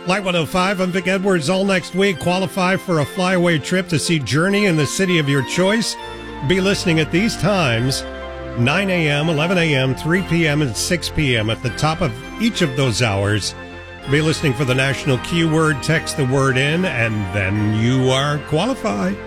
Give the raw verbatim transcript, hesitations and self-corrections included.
Light one oh five, I'm Vic Edwards. All next week, qualify for a flyaway trip to see Journey in the city of your choice. Be listening at these times, nine a.m., eleven a.m., three p.m., and six p.m. At the top of each of those hours, be listening for the national keyword. Text the word in, and then you are qualified.